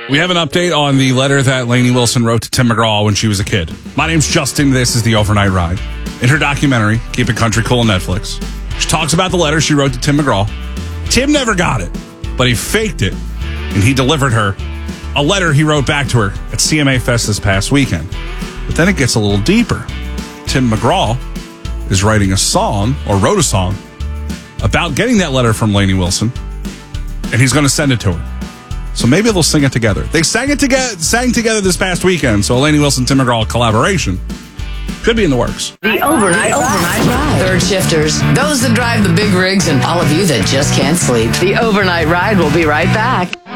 We have an update on the letter that Lainey Wilson wrote to Tim McGraw when she was a kid. My name's Justin. This is The Overnight Ride. In her documentary, Keep It Country Cool on Netflix, she talks about the letter she wrote to Tim McGraw. Tim never got it, but he faked it, and he delivered her a letter he wrote back to her at CMA Fest this past weekend. But then it gets a little deeper. Tim McGraw is writing a song, or wrote a song, about getting that letter from Lainey Wilson, and he's going to send it to her. So maybe they'll sing it together. They sang together this past weekend, so a Lainey Wilson, Tim McGraw collaboration could be in the works. The Overnight Ride. Third shifters, those that drive the big rigs, and all of you that just can't sleep. The Overnight Ride will be right back.